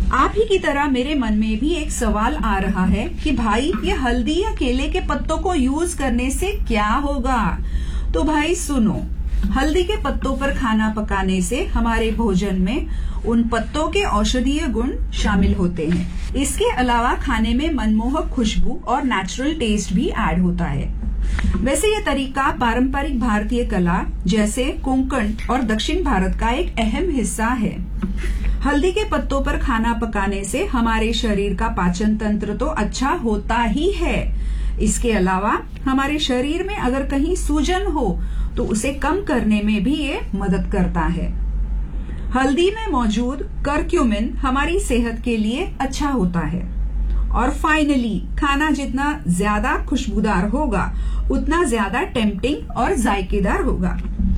आप ही की तरह मेरे मन में भी एक सवाल आ रहा है कि भाई ये हल्दी या केले के पत्तों को यूज करने से क्या होगा। तो भाई सुनो, हल्दी के पत्तों पर खाना पकाने से हमारे भोजन में उन पत्तों के औषधीय गुण शामिल होते हैं। इसके अलावा खाने में मनमोहक खुशबू और नेचुरल टेस्ट भी ऐड होता है। वैसे ये तरीका पारंपरिक भारतीय कला जैसे कोंकण और दक्षिण भारत का एक अहम हिस्सा है। हल्दी के पत्तों पर खाना पकाने से हमारे शरीर का पाचन तंत्र तो अच्छा होता ही है, इसके अलावा हमारे शरीर में अगर कहीं सूजन हो तो उसे कम करने में भी ये मदद करता है। हल्दी में मौजूद करक्यूमिन हमारी सेहत के लिए अच्छा होता है। और फाइनली, खाना जितना ज्यादा खुशबूदार होगा उतना ज्यादा टेम्पटिंग और जायकेदार होगा।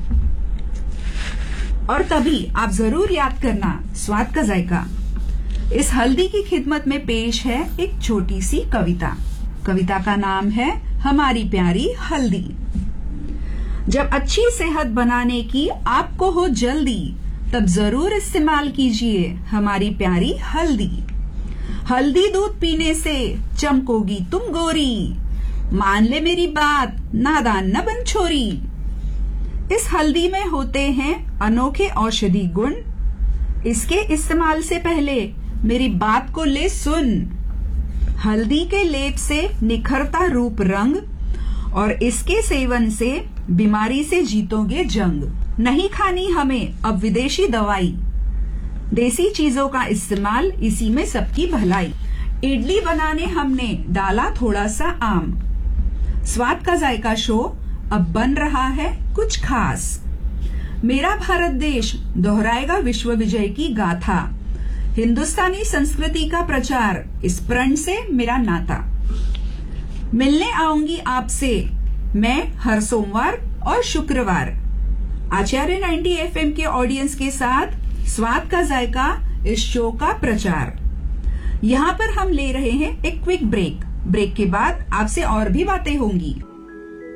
और तभी आप जरूर याद करना स्वाद का जायका। इस हल्दी की खिदमत में पेश है एक छोटी सी कविता। कविता का नाम है हमारी प्यारी हल्दी। जब अच्छी सेहत बनाने की आपको हो जल्दी, तब जरूर इस्तेमाल कीजिए हमारी प्यारी हल्दी। हल्दी दूध पीने से चमकोगी तुम गोरी, मान ले मेरी बात नादान न बन छोरी। इस हल्दी में होते हैं अनोखे औषधि गुण, इसके इस्तेमाल से पहले मेरी बात को ले सुन। हल्दी के लेप से निखरता रूप रंग, और इसके सेवन से बीमारी से जीतोगे जंग। नहीं खानी हमें अब विदेशी दवाई, देसी चीजों का इस्तेमाल, इसी में सबकी भलाई। इडली बनाने हमने डाला थोड़ा सा आम। स्वाद का जायका शो अब बन रहा है कुछ खास। मेरा भारत देश दोहराएगा विश्व विजय की गाथा। हिंदुस्तानी संस्कृति का प्रचार, इस प्रण से मेरा नाता। मिलने आऊंगी आपसे मैं हर सोमवार और शुक्रवार, आचार्य 90 FM के ऑडियंस के साथ स्वाद का जायका इस शो का प्रचार। यहाँ पर हम ले रहे हैं एक क्विक ब्रेक। ब्रेक के बाद आपसे और भी बातें होंगी।